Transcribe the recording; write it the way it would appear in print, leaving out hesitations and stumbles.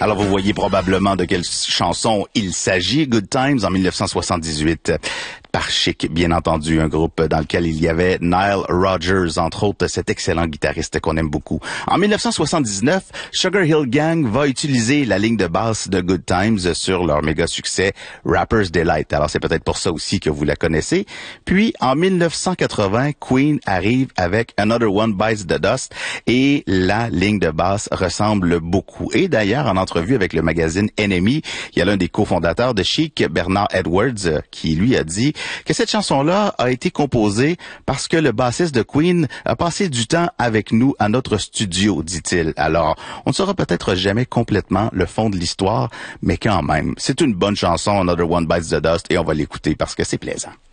Alors, vous voyez probablement de quelle chanson il s'agit. Good Times en 1978. Par Chic, bien entendu, un groupe dans lequel il y avait Nile Rodgers, entre autres, cet excellent guitariste qu'on aime beaucoup. En 1979, Sugar Hill Gang va utiliser la ligne de basse de Good Times sur leur méga succès Rapper's Delight. Alors, c'est peut-être pour ça aussi que vous la connaissez. Puis, en 1980, Queen arrive avec Another One Bites the Dust et la ligne de basse ressemble beaucoup. Et d'ailleurs, en entrevue avec le magazine Enemy, il y a l'un des cofondateurs de Chic, Bernard Edwards, qui lui a dit que cette chanson-là a été composée parce que le bassiste de Queen a passé du temps avec nous à notre studio, dit-il. Alors, on ne saura peut-être jamais complètement le fond de l'histoire, mais quand même, c'est une bonne chanson, Another One Bites the Dust, et on va l'écouter parce que c'est plaisant.